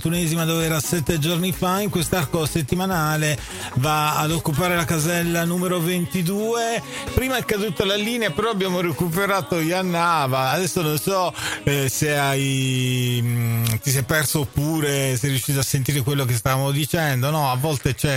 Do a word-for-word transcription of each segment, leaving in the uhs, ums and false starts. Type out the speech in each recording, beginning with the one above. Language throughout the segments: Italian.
ventunesima dove era sette giorni fa. In quest'arco settimanale va ad occupare la casella numero ventidue. Prima è caduta la linea, però abbiamo recuperato Ian Nava. Adesso non so eh, se hai mh, ti sei perso oppure sei riuscito a sentire quello che stavamo dicendo. No, a volte c'è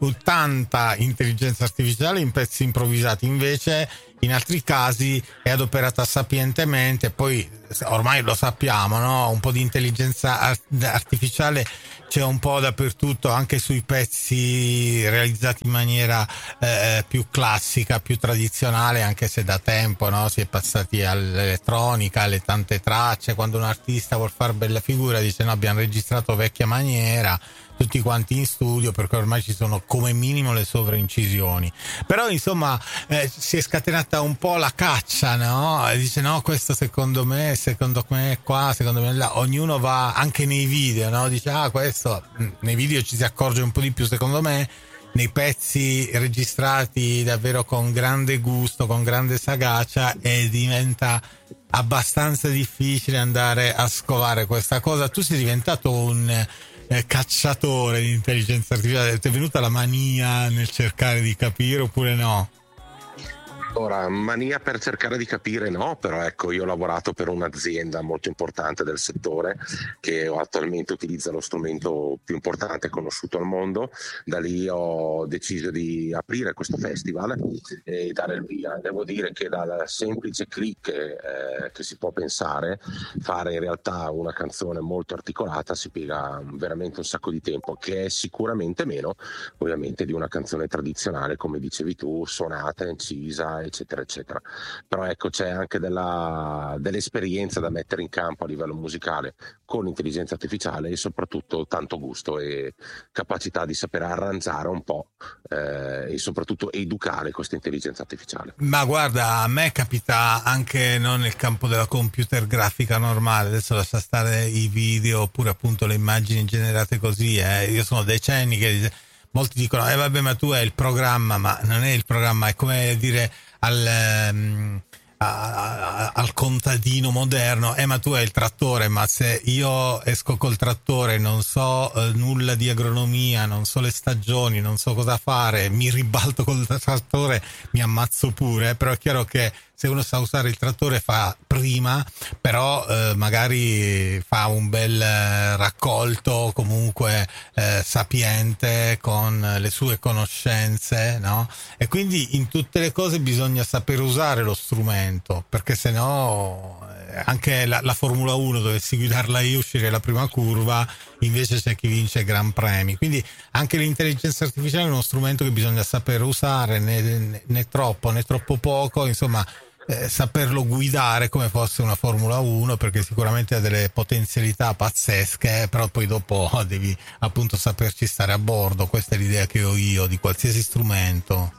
tanta intelligenza artificiale in pezzi improvvisati, invece in altri casi è adoperata sapientemente. Poi ormai lo sappiamo, no? Un po' di intelligenza artificiale c'è un po' dappertutto, anche sui pezzi realizzati in maniera eh, più classica, più tradizionale, anche se da tempo, no? Si è passati all'elettronica, alle tante tracce. Quando un artista vuol fare bella figura dice no, abbiamo registrato vecchia maniera, tutti quanti in studio, perché ormai ci sono come minimo le sovraincisioni. Però insomma eh, si è scatenata un po' la caccia, no? E dice no, questo secondo me, secondo me qua, secondo me là. Ognuno va anche nei video, no? Dice ah, questo nei video ci si accorge un po' di più, secondo me. Nei pezzi registrati davvero con grande gusto, con grande sagacia, e diventa abbastanza difficile andare a scovare questa cosa. Tu sei diventato un eh, cacciatore di intelligenza artificiale, ti è venuta la mania nel cercare di capire oppure no? Ora, mania per cercare di capire no, però ecco, io ho lavorato per un'azienda molto importante del settore che attualmente utilizza lo strumento più importante e conosciuto al mondo. Da lì ho deciso di aprire questo festival e dare il via. Devo dire che dal semplice click eh, che si può pensare, fare in realtà una canzone molto articolata si piega veramente un sacco di tempo, che è sicuramente meno ovviamente di una canzone tradizionale, come dicevi tu, suonata, incisa, eccetera eccetera. Però ecco, c'è anche della, dell'esperienza da mettere in campo a livello musicale con intelligenza artificiale, e soprattutto tanto gusto e capacità di saper arrangiare un po' eh, e soprattutto educare questa intelligenza artificiale. Ma guarda, a me capita anche non nel campo della computer grafica normale, adesso lascia stare i video oppure appunto le immagini generate così, eh. Io sono decenni che molti dicono eh vabbè, ma tu hai il programma, ma non è il programma, è come dire al, um, a, a, al contadino moderno eh ma tu hai il trattore, ma se io esco col trattore, non so eh, nulla di agronomia, non so le stagioni, non so cosa fare, mi ribalto col trattore, mi ammazzo pure. Però è chiaro che se uno sa usare il trattore fa prima, però eh, magari fa un bel eh, raccolto comunque eh, sapiente con le sue conoscenze, no? E quindi in tutte le cose bisogna saper usare lo strumento, perché se no eh, anche la, la Formula uno dovessi guidarla io, uscire la prima curva, invece c'è chi vince Gran Premi. Quindi anche l'intelligenza artificiale è uno strumento che bisogna saper usare, né, né, né troppo né troppo poco, insomma. Eh, saperlo guidare come fosse una Formula uno, perché sicuramente ha delle potenzialità pazzesche, però poi dopo devi appunto saperci stare a bordo. Questa è l'idea che ho io di qualsiasi strumento.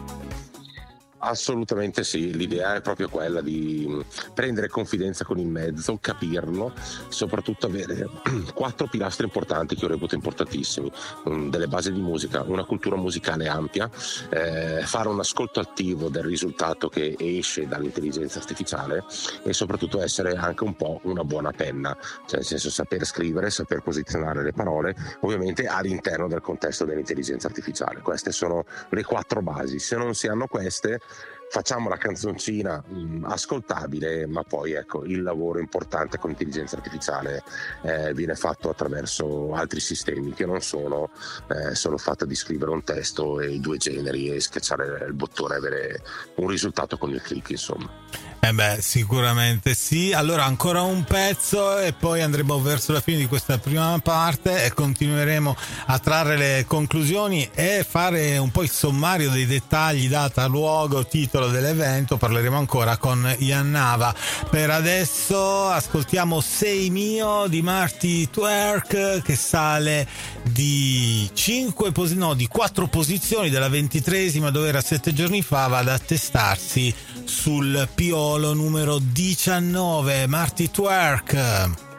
Assolutamente sì, l'idea è proprio quella di prendere confidenza con il mezzo, capirlo, soprattutto avere quattro pilastri importanti che io reputo importantissimi: delle basi di musica, una cultura musicale ampia, eh, fare un ascolto attivo del risultato che esce dall'intelligenza artificiale, e soprattutto essere anche un po' una buona penna, cioè nel senso saper scrivere, saper posizionare le parole, ovviamente all'interno del contesto dell'intelligenza artificiale. Queste sono le quattro basi. Se non si hanno queste, facciamo la canzoncina mh, ascoltabile, ma poi ecco, il lavoro importante con l'intelligenza artificiale eh, viene fatto attraverso altri sistemi che non sono eh, solo fatto di scrivere un testo e i due generi e schiacciare il bottone e avere un risultato con il click, insomma. Eh beh, sicuramente sì. Allora ancora un pezzo e poi andremo verso la fine di questa prima parte e continueremo a trarre le conclusioni e fare un po' il sommario dei dettagli, data, luogo, titolo dell'evento. Parleremo ancora con Ian Nava. Per adesso ascoltiamo Sei mio di Marty Twerk, che sale di cinque posi- no, di quattro posizioni dalla ventitreesima, dove era sette giorni fa, va ad attestarsi sul piolo numero diciannove. Marty Twerk.